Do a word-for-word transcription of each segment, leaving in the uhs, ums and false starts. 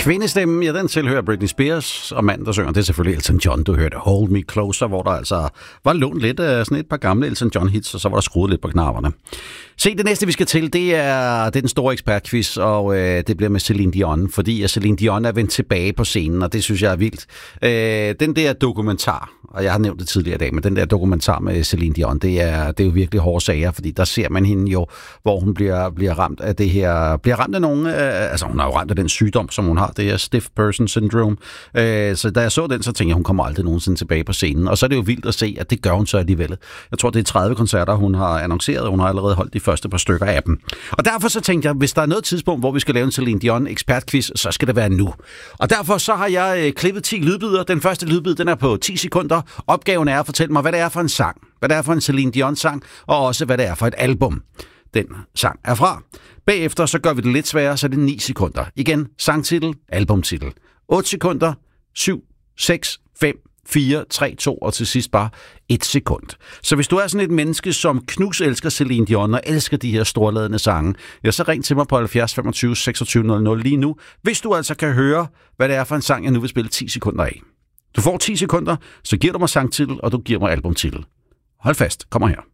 Kvindestemmen, ja, den tilhører Britney Spears, og manden, der synger, det er selvfølgelig Elton John. Du hørte Hold Me Closer, hvor der altså var lånt lidt af sådan et par gamle Elton John-hits, og så var der skruet lidt på knapperne. Se, det næste, vi skal til, det er, det er den store ekspertquiz, og øh, det bliver med Celine Dion, fordi Celine Dion er vendt tilbage på scenen, og det synes jeg er vildt. Øh, den der dokumentar, og jeg har nævnt det tidligere i dag, men den der dokumentar med Celine Dion, det er, det er jo virkelig hårde sager, fordi der ser man hende jo, hvor hun bliver, bliver ramt af det her, bliver ramt af nogen, øh, altså hun har jo ramt af den sygdom, som hun har, det er stiff person syndrome. Øh, så da jeg så den, så tænkte jeg, hun kommer aldrig nogensinde tilbage på scenen, og så er det jo vildt at se, at det gør hun så alligevel. Jeg tror, det er tredive koncerter, hun har annonceret, og hun har allerede holdt de første par stykker af dem. Og derfor så tænkte jeg, hvis der er noget tidspunkt, hvor vi skal lave en Celine Dion ekspertquiz, så skal det være nu. Og derfor så har jeg øh, klippet ti lydbider. Den første lydbid, den er på ti sekunder. Opgaven er at fortælle mig, hvad det er for en sang, hvad det er for en Celine Dion sang, og også hvad det er for et album, den sang er fra. Bagefter så gør vi det lidt sværere, så det er ni sekunder. Igen, sangtitel, albumtitel. otte sekunder, syv, seks, fem, fire, tre, to, og til sidst bare et sekund. Så hvis du er sådan et menneske, som knus elsker Celine Dion og elsker de her storladende sange, ja, så ring til mig på halvfjerds femogtyve seksogtyve nul nul lige nu, hvis du altså kan høre, hvad det er for en sang, jeg nu vil spille ti sekunder af. Du får ti sekunder, så giver du mig sangtitel, og du giver mig albumtitel. Hold fast, kommer her.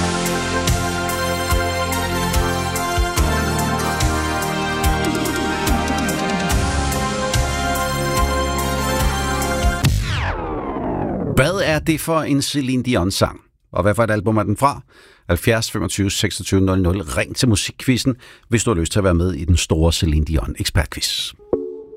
Hvad er det for en Celine Dion-sang? Og hvad for et album er den fra? halvfjerds femogtyve seksogtyve nul nul. Ring til Musikquizzen, hvis du har lyst til at være med i den store Celine Dion ekspertquiz.